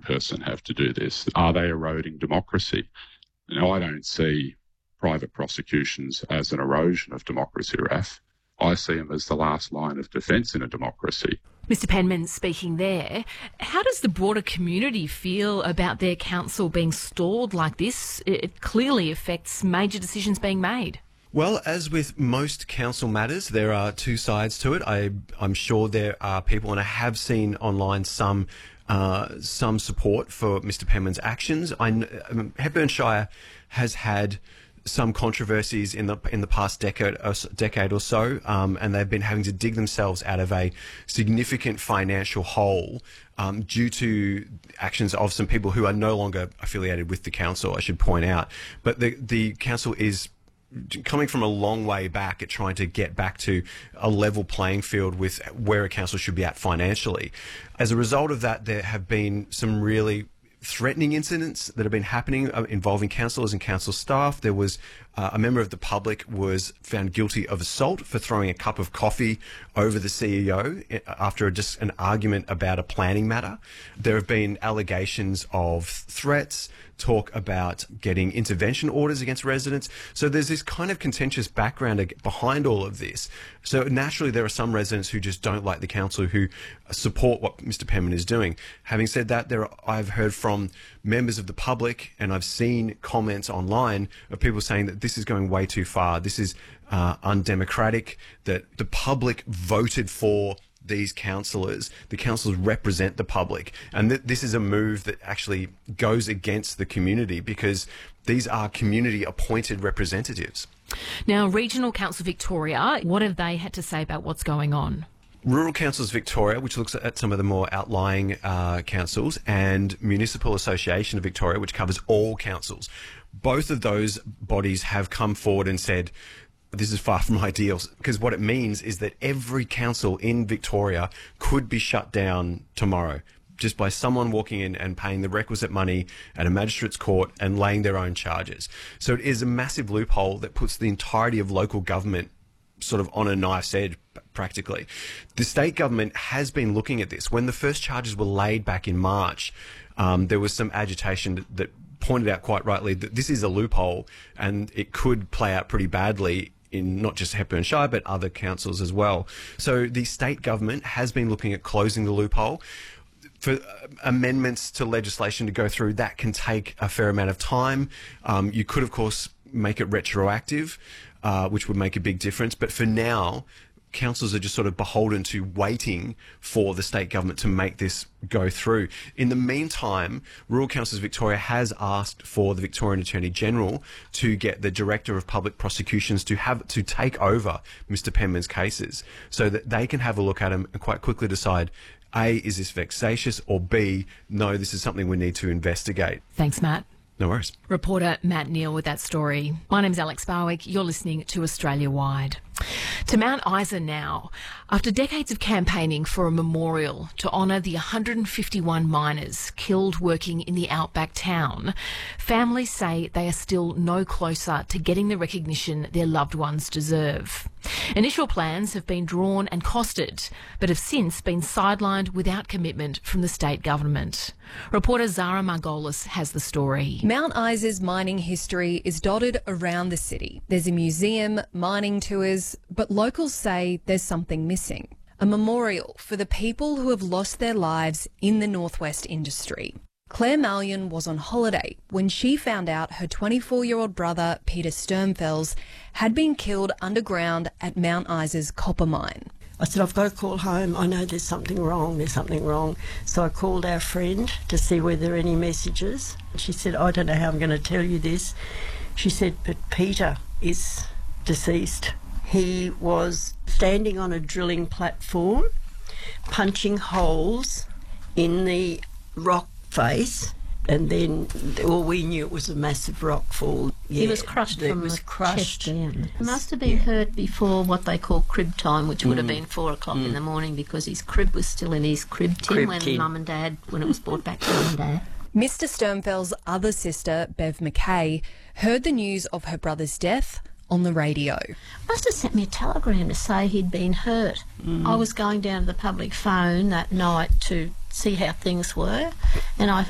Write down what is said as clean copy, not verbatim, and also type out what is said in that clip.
person have to do this? Are they eroding democracy? Now, I don't see private prosecutions as an erosion of democracy, Raf. I see them as the last line of defence in a democracy. Mr Penman speaking there. How does the broader community feel about their council being stalled like this? It clearly affects major decisions being made. Well, as with most council matters, there are two sides to it. I'm sure there are people, and I have seen online some support for Mr Penman's actions. Hepburn Shire has had some controversies in the past decade or so, and they've been having to dig themselves out of a significant financial hole due to actions of some people who are no longer affiliated with the council, I should point out. But the council is coming from a long way back at trying to get back to a level playing field with where a council should be at financially. As a result of that, there have been some really threatening incidents that have been happening involving councillors and council staff. There was a member of the public was found guilty of assault for throwing a cup of coffee over the CEO after just an argument about a planning matter. There have been allegations of threats, talk about getting intervention orders against residents. So there's this kind of contentious background behind all of this. So naturally there are some residents who just don't like the council, who support what Mr Penman is doing. Having said that, I've heard from members of the public, and I've seen comments online of people saying that this is going way too far. This is undemocratic, that the public voted for these councillors. The councillors represent the public, and this is a move that actually goes against the community, because these are community appointed representatives. Now, Regional Council Victoria, what have they had to say about what's going on? Rural Councils Victoria, which looks at some of the more outlying councils, and Municipal Association of Victoria, which covers all councils. Both of those bodies have come forward and said, this is far from ideal, because what it means is that every council in Victoria could be shut down tomorrow just by someone walking in and paying the requisite money at a magistrate's court and laying their own charges. So it is a massive loophole that puts the entirety of local government sort of on a knife's edge, practically. The state government has been looking at this. When the first charges were laid back in March, there was some agitation that pointed out quite rightly that this is a loophole and it could play out pretty badly in not just Hepburn Shire, but other councils as well. So the state government has been looking at closing the loophole. For amendments to legislation to go through, that can take a fair amount of time. You could, of course, make it retroactive, which would make a big difference. But for now, councils are just sort of beholden to waiting for the state government to make this go through. In the meantime, Rural Councils Victoria has asked for the Victorian Attorney General to get the Director of Public Prosecutions to take over Mr Penman's cases, so that they can have a look at them and quite quickly decide, A, is this vexatious, or B, no, this is something we need to investigate. Thanks, Matt. No worries. Reporter Matt Neal with that story. My name's Alex Barwick. You're listening to Australia Wide. To Mount Isa now. After decades of campaigning for a memorial to honour the 151 miners killed working in the outback town, families say they are still no closer to getting the recognition their loved ones deserve. Initial plans have been drawn and costed, but have since been sidelined without commitment from the state government. Reporter Zara Margolis has the story. Mount Isa's mining history is dotted around the city. There's a museum, mining tours, but locals say there's something missing. A memorial for the people who have lost their lives in the northwest industry. Claire Mallion was on holiday when she found out her 24-year-old brother, Peter Sturmfels, had been killed underground at Mount Isa's copper mine. I said, I've got to call home. I know there's something wrong. So I called our friend to see whether there are any messages. She said, I don't know how I'm going to tell you this. She said, but Peter is deceased. He was standing on a drilling platform, punching holes in the rock face, and then we knew it was a massive rock fall. Yeah, he was crushed from the chest down. He must have been hurt before what they call crib time, which would have been 4 o'clock in the morning, because his crib was still in his crib tin when it was brought back to Mum and Dad. Mr Sturmfels' other sister, Bev McKay, heard the news of her brother's death on the radio. Must have sent me a telegram to say he'd been hurt. I was going down to the public phone that night to see how things were, and I